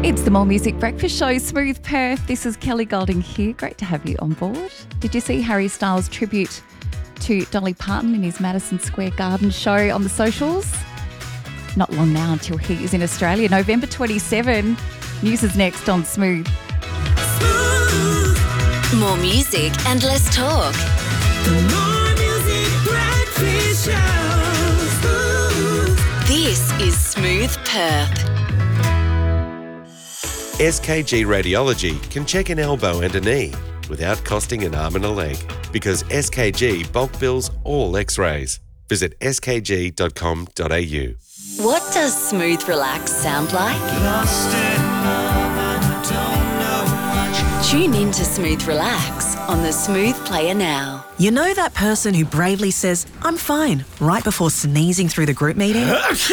It's the More Music Breakfast Show, Smooth Perth. This is Kelly Golding here. Great to have you on board. Did you see Harry Styles' tribute to Dolly Parton in his Madison Square Garden show on the socials? Not long now until he is in Australia, November 27. News is next on Smooth. More music and less talk. The More Music Breakfast Show. This is Smooth Perth. SKG Radiology can check an elbow and a knee without costing an arm and a leg because SKG bulk bills all X-rays. Visit skg.com.au. What does Smooth Relax sound like? Tune in to Smooth Relax on the Smooth Player now. You know that person who bravely says, "I'm fine," right before sneezing through the group meeting?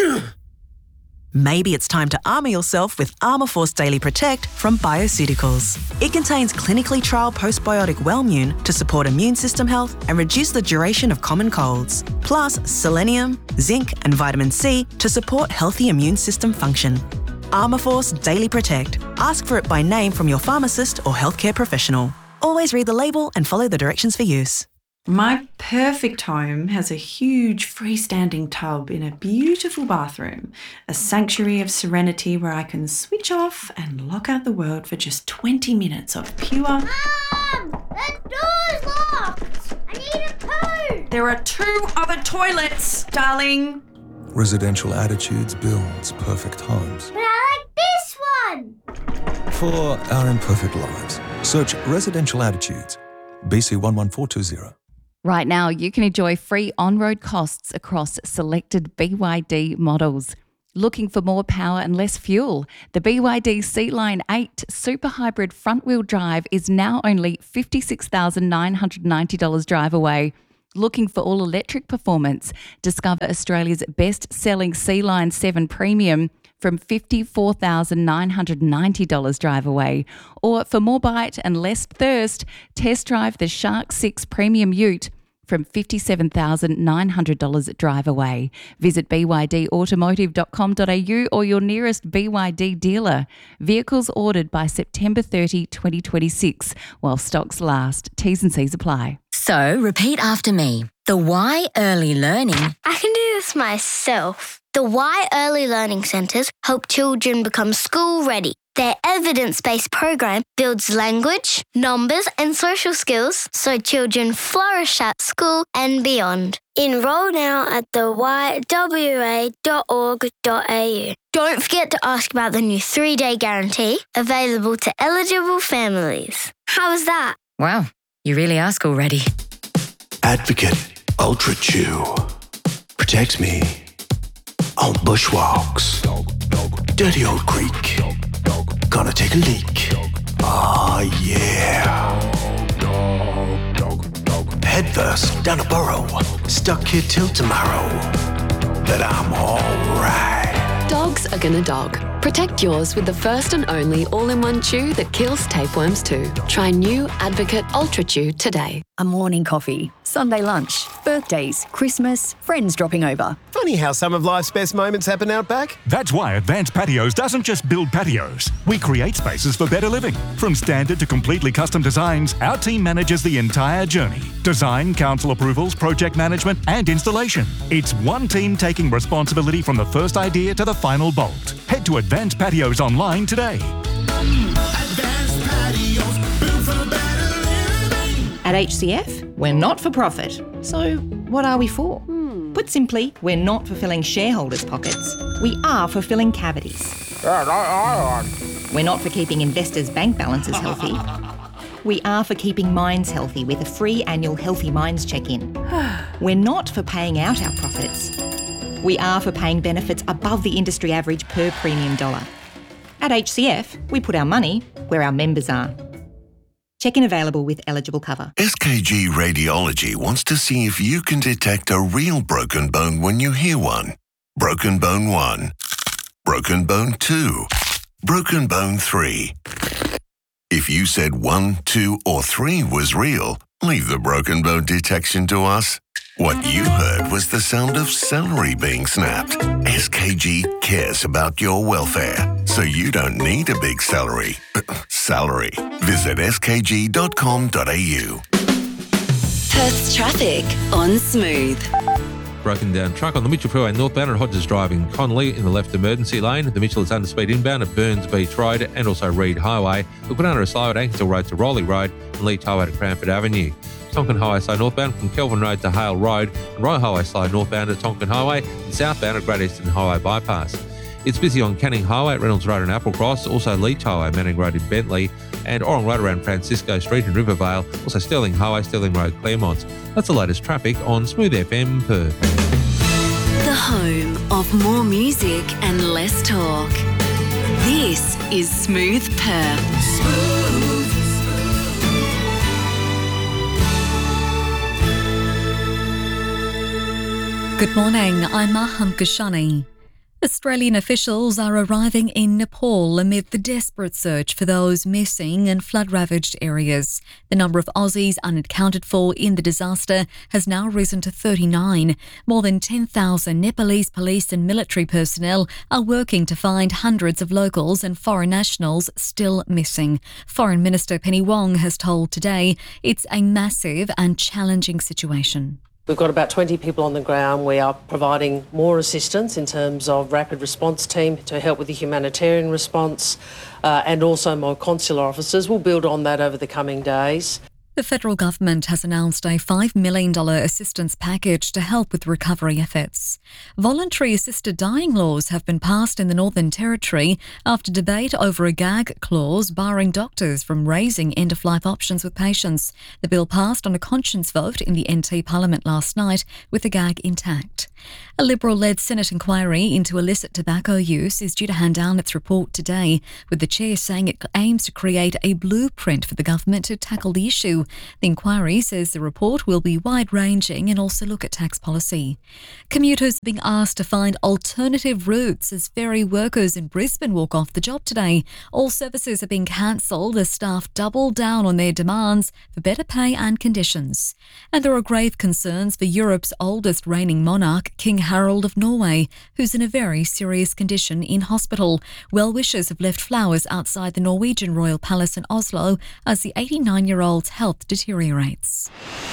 Maybe it's time to armour yourself with Armourforce Daily Protect from Bioceuticals. It contains clinically trialled postbiotic Wellmune to support immune system health and reduce the duration of common colds, plus selenium, zinc and vitamin C to support healthy immune system function. Armourforce Daily Protect. Ask for it by name from your pharmacist or healthcare professional. Always read the label and follow the directions for use. My perfect home has a huge freestanding tub in a beautiful bathroom, a sanctuary of serenity where I can switch off and lock out the world for just 20 minutes of pure... Mum! The door's locked! I need a poo! There are 2 other toilets, darling. Residential Attitudes builds perfect homes. But I like this one! For our imperfect lives, search Residential Attitudes, BC 11420. Right now, you can enjoy free on-road costs across selected BYD models. Looking for more power and less fuel? The BYD Sealine 8 Super Hybrid front-wheel drive is now only $56,990 drive away. Looking for all-electric performance? Discover Australia's best-selling Sealine 7 Premium from $54,990 drive away. Or for more bite and less thirst, test drive the Shark 6 Premium Ute from $57,900 drive away. Visit bydautomotive.com.au or your nearest BYD dealer. Vehicles ordered by September 30, 2026, while stocks last. T's and C's apply. So, repeat after me. The Y Early Learning. I can do this myself. The Y Early Learning Centres help children become school ready. Their evidence-based program builds language, numbers and social skills so children flourish at school and beyond. Enrol now at the ywa.org.au. Don't forget to ask about the new 3-day guarantee available to eligible families. How was that? Wow, you really ask already. Advocate Ultra Chew protects me on bushwalks. Dirty old creek. Gonna take a leak. Oh yeah. Head first down a burrow. Stuck here till tomorrow. But I'm alright. Dogs are gonna dog. Protect yours with the first and only all-in-one chew that kills tapeworms too. Try new Advocate Ultra Chew today. A morning coffee, Sunday lunch, birthdays, Christmas, friends dropping over. Funny how some of life's best moments happen out back. That's why Advanced Patios doesn't just build patios. We create spaces for better living. From standard to completely custom designs, our team manages the entire journey. Design, council approvals, project management and installation. It's one team taking responsibility from the first idea to the final bolt. Head to Advanced Patios online today. Advanced Patios, built for better living. At HCF, we're not for profit. So what are we for? Put simply, we're not for filling shareholders' pockets. We are for filling cavities. We're not for keeping investors' bank balances healthy. We are for keeping minds healthy with a free annual Healthy Minds check-in. We're not for paying out our profits. We are for paying benefits above the industry average per premium dollar. At HCF, we put our money where our members are. Check-in available with eligible cover. SKG Radiology wants to see if you can detect a real broken bone when you hear one. Broken bone 1. Broken bone 2. Broken bone 3. If you said 1, 2 or 3 was real, leave the broken bone detection to us. What you heard was the sound of celery being snapped. SKG cares about your welfare. so you don't need a big salary. Salary. Visit skg.com.au. Perth's traffic on Smooth. Broken down truck on the Mitchell Freeway northbound at Hodges Drive in Connolly in the left emergency lane. The Mitchell is under speed inbound at Burns Beach Road and also Reed Highway. We'll put under a slow at Ankinsell Road to Rowley Road and Leach Highway to Cranford Avenue. Tonkin Highway slow northbound from Kelvin Road to Hale Road and Royal Highway slow northbound at Tonkin Highway and southbound at Great Eastern Highway Bypass. It's busy on Canning Highway at Reynolds Road and Applecross, also Leach Highway, Manning Road in Bentley, and Orong Road around Francisco Street in Rivervale, also Stirling Highway, Stirling Road, Claremont. That's the latest traffic on Smooth FM Perth. The home of more music and less talk. This is Smooth Perth. Good morning, I'm Maham Kashani. Australian officials are arriving in Nepal amid the desperate search for those missing in flood-ravaged areas. The number of Aussies unaccounted for in the disaster has now risen to 39. More than 10,000 Nepalese police and military personnel are working to find hundreds of locals and foreign nationals still missing. Foreign Minister Penny Wong has told Today it's a massive and challenging situation. We've got about 20 people on the ground. We are providing more assistance in terms of rapid response team to help with the humanitarian response and also more consular officers. We'll build on that over the coming days. The federal government has announced a $5 million assistance package to help with recovery efforts. Voluntary assisted dying laws have been passed in the Northern Territory after debate over a gag clause barring doctors from raising end-of-life options with patients. The bill passed on a conscience vote in the NT Parliament last night with the gag intact. A Liberal-led Senate inquiry into illicit tobacco use is due to hand down its report today, with the chair saying it aims to create a blueprint for the government to tackle the issue. The inquiry says the report will be wide-ranging and also look at tax policy. Commuters are being asked to find alternative routes as ferry workers in Brisbane walk off the job today. All services are being cancelled as staff double down on their demands for better pay and conditions. And there are grave concerns for Europe's oldest reigning monarch, King Harald of Norway, who's in a very serious condition in hospital. Well-wishers have left flowers outside the Norwegian Royal Palace in Oslo as the 89-year-old's health deteriorates.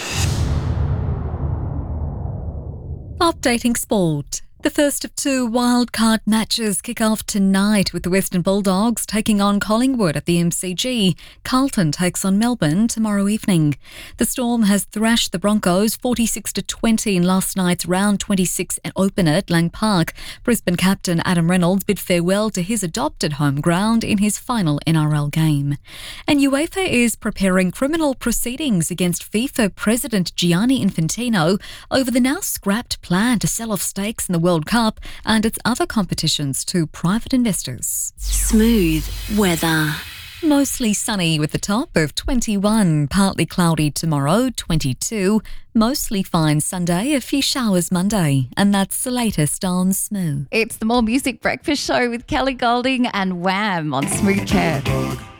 Updating sport. The first of two wildcard matches kick off tonight with the Western Bulldogs taking on Collingwood at the MCG. Carlton takes on Melbourne tomorrow evening. The Storm has thrashed the Broncos 46-20 in last night's round 26 opener at Lang Park. Brisbane captain Adam Reynolds bid farewell to his adopted home ground in his final NRL game. And UEFA is preparing criminal proceedings against FIFA President Gianni Infantino over the now scrapped plan to sell off stakes in the World Cup and its other competitions to private investors. Smooth weather. Mostly sunny with a top of 21, partly cloudy tomorrow, 22, mostly fine Sunday, a few showers Monday, and that's the latest on Smooth. It's the More Music Breakfast Show with Kelly Golding and Wham on Smooth Perth.